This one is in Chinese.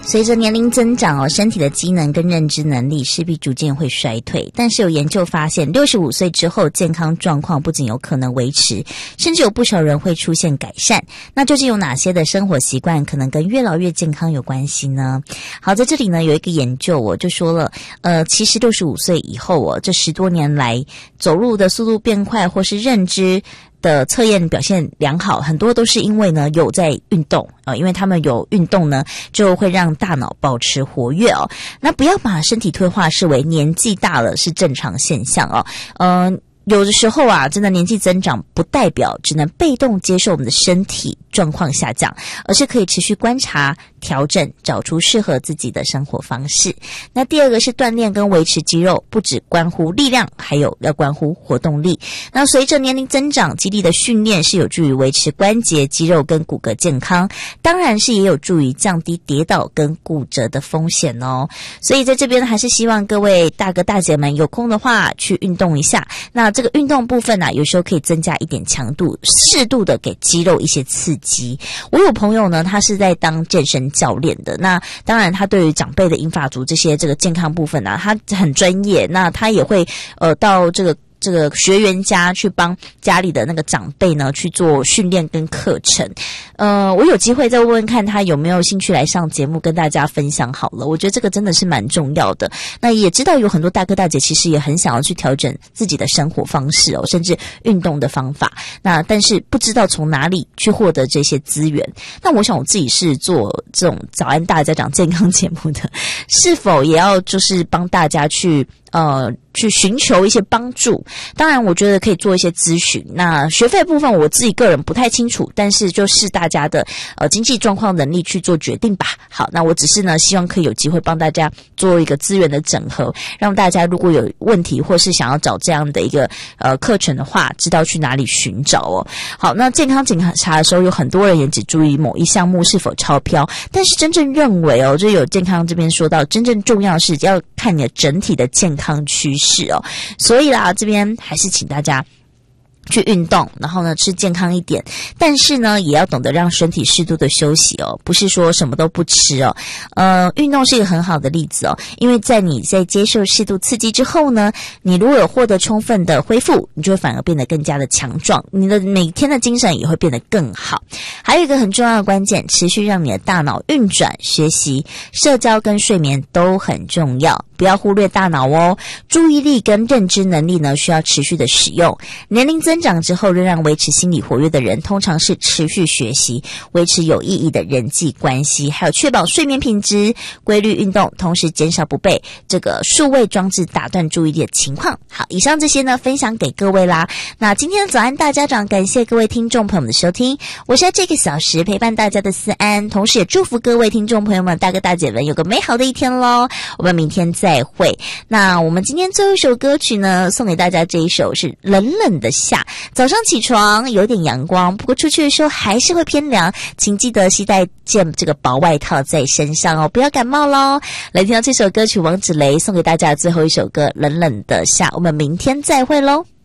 随着年龄增长身体的机能跟认知能力势必逐渐会衰退，但是有研究发现65岁之后健康状况不仅有可能维持，甚至有不少人会出现改善。那究竟有哪些的生活习惯可能跟越老越健康有关系呢？好，在这里呢有一个研究就说了其实65岁以后这10多年来走路的速度变快或是认知的测验表现良好，很多都是因为呢有在运动因为他们有运动呢就会让大脑保持活跃那不要把身体退化视为年纪大了是正常现象有的时候真的年纪增长不代表只能被动接受我们的身体状况下降，而是可以持续观察、调整，找出适合自己的生活方式。那第二个是锻炼跟维持肌肉，不只关乎力量，还有要关乎活动力。那随着年龄增长，肌力的训练是有助于维持关节、肌肉跟骨骼健康，当然是也有助于降低跌倒跟骨折的风险所以在这边还是希望各位大哥大姐们有空的话去运动一下。那这个运动部分有时候可以增加一点强度，适度的给肌肉一些刺激。我有朋友呢，他是在当健身教练的，那当然他对于长辈的银发族这个健康部分他很专业，那他也会到这个学员家去帮家里的那个长辈呢去做训练跟课程。我有机会再问问看他有没有兴趣来上节目跟大家分享好了。我觉得这个真的是蛮重要的。那也知道有很多大哥大姐其实也很想要去调整自己的生活方式甚至运动的方法。那但是不知道从哪里去获得这些资源。那我想我自己是做这种早安大家长健康节目的，是否也要就是帮大家去寻求一些帮助。当然我觉得可以做一些咨询，那学费部分我自己个人不太清楚，但是就是大家的经济状况能力去做决定吧。好，那我只是呢希望可以有机会帮大家做一个资源的整合，让大家如果有问题或是想要找这样的一个课程的话，知道去哪里寻找好，那健康检查的时候有很多人也只注意某一项目是否超标，但是真正认为就有健康这边说到真正重要的是要看你的整体的健康趋势所以啦，这边还是请大家去运动，然后呢吃健康一点，但是呢也要懂得让身体适度的休息不是说什么都不吃运动是一个很好的例子因为你在接受适度刺激之后呢，你如果有获得充分的恢复，你就会反而变得更加的强壮，你的每天的精神也会变得更好。还有一个很重要的关键，持续让你的大脑运转、学习、社交跟睡眠都很重要，不要忽略大脑注意力跟认知能力呢需要持续的使用。年龄增长之后仍然维持心理活跃的人，通常是持续学习、维持有意义的人际关系，还有确保睡眠品质、规律运动，同时减少不被这个数位装置打断注意力的情况。好，以上这些呢分享给各位啦。那今天的早安大家长，感谢各位听众朋友们的收听，我是在这个小时陪伴大家的思安，同时也祝福各位听众朋友们大哥大姐们有个美好的一天咯。我们明天再会。那我们今天最后一首歌曲呢，送给大家这一首是冷冷的夏。早上起床有点阳光，不过出去的时候还是会偏凉，请记得携带件这个薄外套在身上不要感冒咯。来听到这首歌曲，王芷蕾送给大家的最后一首歌冷冷的夏，我们明天再会咯。